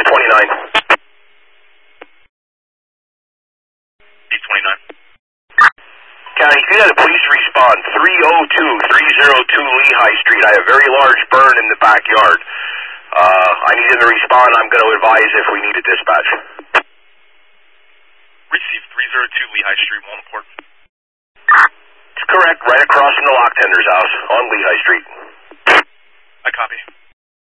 829. 829. County, if you had a police respond, 302 Lehigh Street. I have a very large burn in the backyard. I need him to respond. I'm going to advise if we need a dispatch. Receive 302 Lehigh Street, Walnut. It's correct, right across from the lock tender's house on Lehigh Street. I copy.